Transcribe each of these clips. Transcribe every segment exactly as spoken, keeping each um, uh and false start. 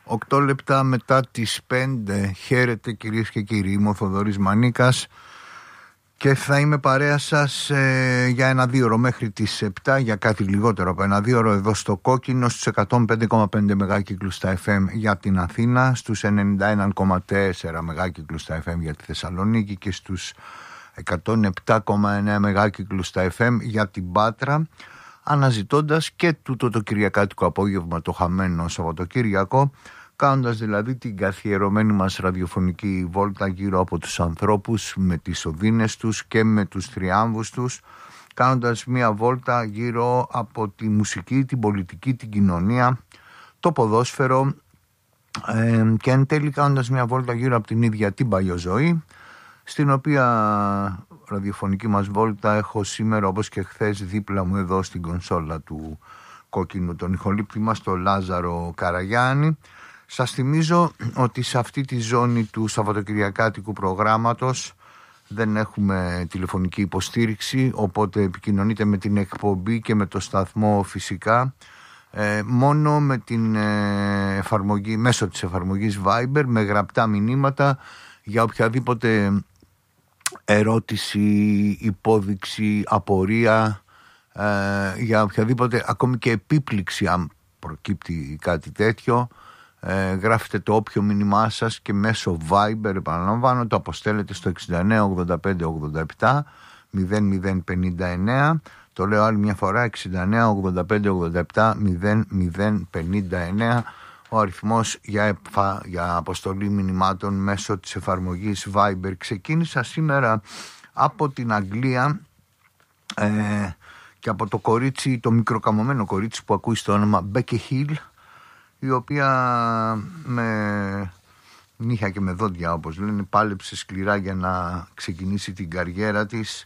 Οκτώ λεπτά μετά τις πέντε. Χαίρετε κυρίες και κύριοι, είμαι ο Θοδωρής Μανίκας και θα είμαι παρέα σας ε, για ένα δύο ώρο μέχρι τις επτά, για κάτι λιγότερο από ένα δύο ώρο εδώ στο Κόκκινο, στους εκατόν πέντε κόμμα πέντε μεγάκυκλους στα εφ εμ για την Αθήνα, στους ενενήντα ένα κόμμα τέσσερα μεγάκυκλους στα εφ εμ για τη Θεσσαλονίκη και στους εκατόν επτά κόμμα εννέα μεγάκυκλους στα εφ εμ για την Πάτρα, αναζητώντας και τούτο το κυριακάτικο απόγευμα, το χαμένο Σαββατοκύριακο, κάνοντας δηλαδή την καθιερωμένη μας ραδιοφωνική βόλτα γύρω από τους ανθρώπους με τις οδύνες τους και με τους θριάμβους τους, κάνοντας μια βόλτα γύρω από τη μουσική, την πολιτική, την κοινωνία, το ποδόσφαιρο ε, και εν τέλει κάνοντας μια βόλτα γύρω από την ίδια την παλιοζωή, στην οποία ραδιοφωνική μας βόλτα έχω σήμερα, όπως και χθες, δίπλα μου εδώ στην κονσόλα του Κόκκινου τον ηχολήπτη μας, τον Λάζαρο Καραγιάννη. Σας θυμίζω ότι σε αυτή τη ζώνη του Σαββατοκυριακάτικου προγράμματος δεν έχουμε τηλεφωνική υποστήριξη, οπότε επικοινωνείτε με την εκπομπή και με το σταθμό φυσικά ε, μόνο με την ε, εφαρμογή, μέσω της εφαρμογής Viber, με γραπτά μηνύματα για οποιαδήποτε ερώτηση, υπόδειξη, απορία, ε, για οποιαδήποτε ακόμη και επίπληξη, αν προκύπτει κάτι τέτοιο. Ε, γράφετε το όποιο μήνυμά σας και μέσω Viber, επαναλαμβάνω, το αποστέλλετε στο εξήντα εννέα ογδόντα πέντε ογδόντα επτά μηδέν μηδέν πενήντα εννέα. Το λέω άλλη μια φορά, εξήντα εννέα ογδόντα πέντε ογδόντα επτά μηδέν μηδέν πενήντα εννέα, ο αριθμός για, επα, για αποστολή μηνυμάτων μέσω της εφαρμογής Viber. Ξεκίνησα σήμερα από την Αγγλία ε, και από το κορίτσι, το μικροκαμωμένο κορίτσι που ακούει στο όνομα Becky Hill, η οποία με νύχια και με δόντια, όπως λένε, πάλεψε σκληρά για να ξεκινήσει την καριέρα της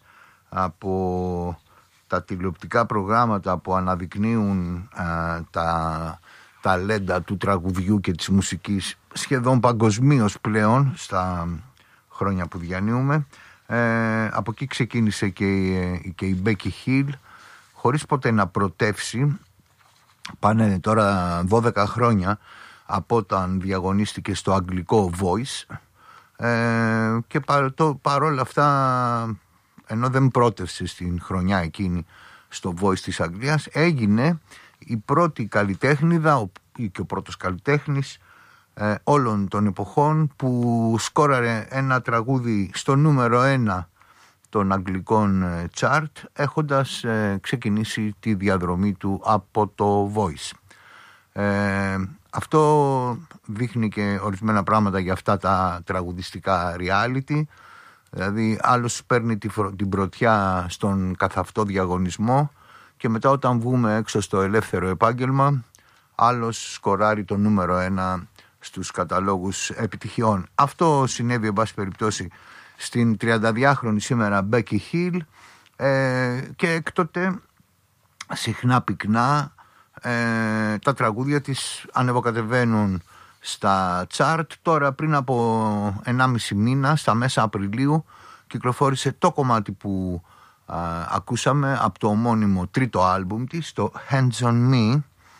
από τα τηλεοπτικά προγράμματα που αναδεικνύουν α, τα ταλέντα του τραγουδιού και της μουσικής σχεδόν παγκοσμίως πλέον στα χρόνια που διανύουμε. Ε, από εκεί ξεκίνησε και η, και η Becky Hill, χωρίς ποτέ να πρωτεύσει. Πάνε τώρα δώδεκα χρόνια από όταν διαγωνίστηκε στο αγγλικό Voice ε, και παρ, το, παρόλα αυτά, ενώ δεν πρότευσε στην χρονιά εκείνη στο Voice της Αγγλίας, έγινε η πρώτη καλλιτέχνηδα ή και ο πρώτος καλλιτέχνης ε, όλων των εποχών που σκόραρε ένα τραγούδι στο νούμερο ένα των αγγλικών chart, έχοντας ε, ξεκινήσει τη διαδρομή του από το Voice. Ε, αυτό δείχνει και ορισμένα πράγματα για αυτά τα τραγουδιστικά reality. Δηλαδή άλλος παίρνει τη, την πρωτιά στον καθαυτό διαγωνισμό και μετά όταν βγούμε έξω στο ελεύθερο επάγγελμα, άλλος σκοράρει το νούμερο ένα στους καταλόγους επιτυχιών. Αυτό συνέβη εν πάση περιπτώσει στην τριανταδυάχρονη σήμερα Becky Hill ε, και έκτοτε συχνά πυκνά ε, τα τραγούδια της ανεβοκατεβαίνουν στα chart. Τώρα πριν από ενάμιση μήνα, στα μέσα Απριλίου, κυκλοφόρησε το κομμάτι που α, ακούσαμε από το ομώνυμο τρίτο άλμπουμ της, το Hands on Me,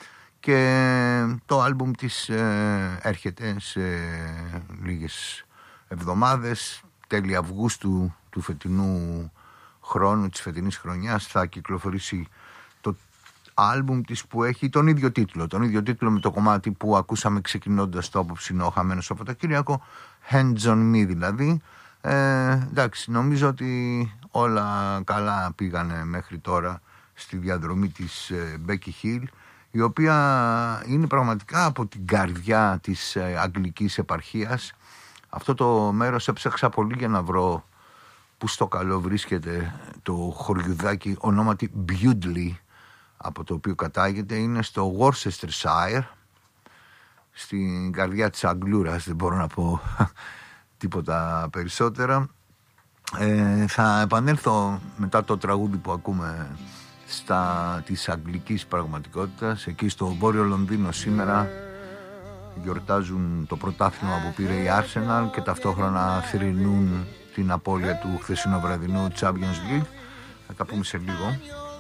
και το άλμπουμ της ε, έρχεται σε λίγες εβδομάδες, τέλη Αυγούστου του φετινού χρόνου, της φετινής χρονιάς, θα κυκλοφορήσει το άλμπουμ της που έχει τον ίδιο τίτλο, τον ίδιο τίτλο με το κομμάτι που ακούσαμε ξεκινώντας το απόψινό χαμένο Σαββατοκύριακο, Hands on Me δηλαδή. Ε, εντάξει, νομίζω ότι όλα καλά πήγανε μέχρι τώρα στη διαδρομή της ε, Becky Hill, η οποία είναι πραγματικά από την καρδιά της ε, αγγλικής επαρχίας. Αυτό το μέρος έψαξα πολύ για να βρω που στο καλό βρίσκεται το χωριουδάκι ονόματι Bewdley, από το οποίο κατάγεται. Είναι στο Worcestershire, στην καρδιά της Αγγλούρας, δεν μπορώ να πω τίποτα περισσότερα. Ε, θα επανέλθω μετά το τραγούδι που ακούμε στα της αγγλικής πραγματικότητας. Εκεί στο Βόρειο Λονδίνο σήμερα γιορτάζουν το πρωτάθλημα που πήρε η Arsenal και ταυτόχρονα θρηνούν την απώλεια του χθεσινοβραδινού Champions League. Θα τα πούμε σε λίγο.